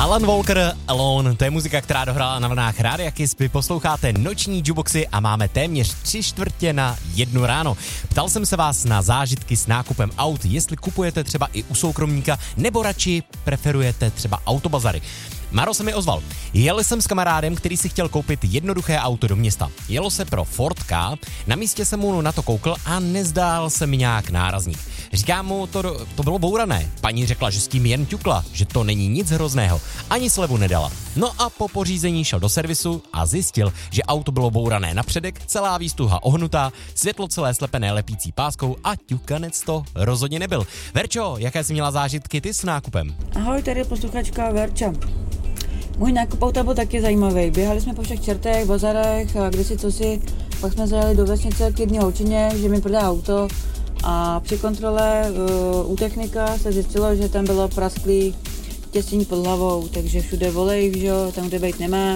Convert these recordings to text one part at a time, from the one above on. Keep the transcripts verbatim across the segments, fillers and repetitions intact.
Alan Walker, Alone, to je muzika, která dohrála na vlnách Rádia Kiss. Vy posloucháte noční jukeboxy a máme téměř tři čtvrtě na jednu ráno. Ptal jsem se vás na zážitky s nákupem aut, jestli kupujete třeba i u soukromníka, nebo radši preferujete třeba autobazary. Maro se mi ozval. Jel jsem s kamarádem, který si chtěl koupit jednoduché auto do města. Jelo se pro Ford Ka, na místě jsem mu na to koukl a nezdál se mi nějak nárazník. Říkám mu, to, to bylo bourané. Paní řekla, že s tím jen ťukla, že to není nic hrozného. Ani slevu nedala. No a po pořízení šel do servisu a zjistil, že auto bylo bourané na předek, celá výstuha ohnutá, světlo celé slepené lepící páskou a ťukanec to rozhodně nebyl. Verčo, jaké jsi měla zážitky ty s nákupem? Ahoj, tady posluchačka Verča. Můj nákup auta byl taky zajímavý. Běhali jsme po všech čertech, bazarech a kdysi co si, pak jsme zajeli do vesnice k jedné holčině, že mi prodá auto a při kontrole uh, u technika se zjistilo, že tam bylo prasklý těstění pod hlavou, takže všude volej, že jo, tam kde být nemá.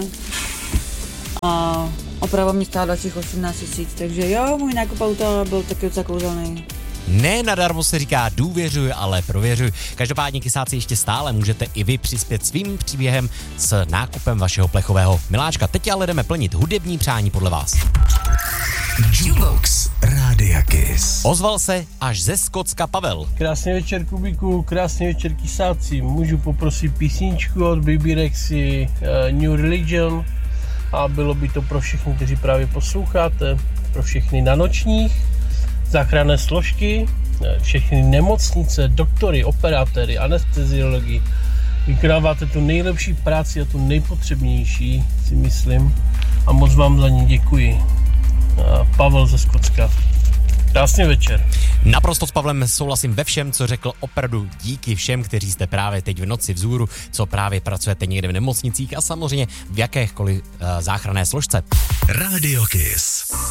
A oprava mě stála dalších osmnáct tisíc, takže jo, můj nákup auta byl taky docela kouzelný. Ne nadarmo se říká důvěřuj, ale prověřuj. Každopádně kysáci ještě stále můžete i vy přispět svým příběhem s nákupem vašeho plechového miláčka. Teď ale jdeme plnit hudební přání podle vás. Jukebox Rádia Kiss. Ozval se až ze Skotska Pavel. Krásný večer, Kubíku, krásný večer, kysáci. Můžu poprosit písničku od Baby Rexy uh, New Religion a bylo by to pro všechny, kteří právě posloucháte, pro všechny na nočních, záchranné složky, všechny nemocnice, doktory, operátory, anesteziologi. Vykonáváte tu nejlepší práci a tu nejpotřebnější, si myslím. A moc vám za ní děkuji. Pavel ze Skotska. Krásný večer. Naprosto s Pavlem souhlasím ve všem, co řekl, opravdu díky všem, kteří jste právě teď v noci vzhůru, co právě pracujete někde v nemocnicích a samozřejmě v jakékoliv uh, záchranné složce. Radio Kiss.